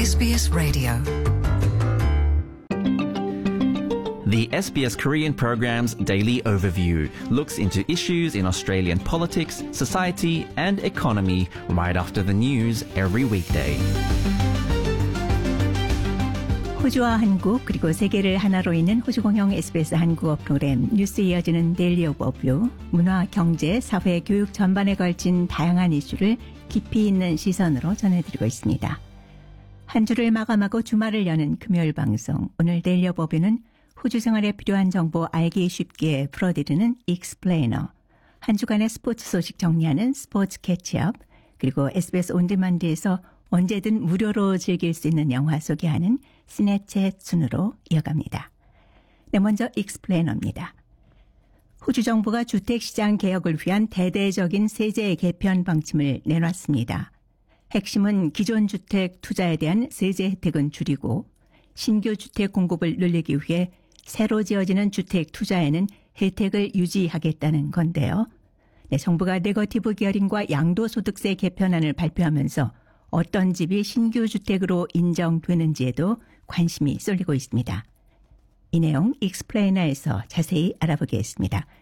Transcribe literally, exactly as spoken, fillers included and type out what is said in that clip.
에스비에스 Radio. The S B S Korean program's Daily Overview looks into issues in Australian politics, society and economy right after the news every weekday. 호주와 한국 그리고 세계를 하나로 잇는 호주공영 에스비에스 한국어 프로그램 뉴스에 이어지는 데일리 오버뷰, 문화, 경제, 사회, 교육 전반에 걸친 다양한 이슈를 깊이 있는 시선으로 전해드리고 있습니다. 한 주를 마감하고 주말을 여는 금요일 방송, 오늘 데일리 오버뷰는 호주 생활에 필요한 정보 알기 쉽게 풀어드리는 익스플레이너, 한 주간의 스포츠 소식 정리하는 스포츠 캐치업, 그리고 에스비에스 온디만드에서 언제든 무료로 즐길 수 있는 영화 소개하는 시네챗 순으로 이어갑니다. 네, 먼저 익스플레이너입니다. 호주 정부가 주택시장 개혁을 위한 대대적인 세제 개편 방침을 내놨습니다. 핵심은 기존 주택 투자에 대한 세제 혜택은 줄이고 신규 주택 공급을 늘리기 위해 새로 지어지는 주택 투자에는 혜택을 유지하겠다는 건데요. 네, 정부가 네거티브 기어링과 양도소득세 개편안을 발표하면서 어떤 집이 신규 주택으로 인정되는지에도 관심이 쏠리고 있습니다. 이 내용 익스플레이너에서 자세히 알아보겠습니다.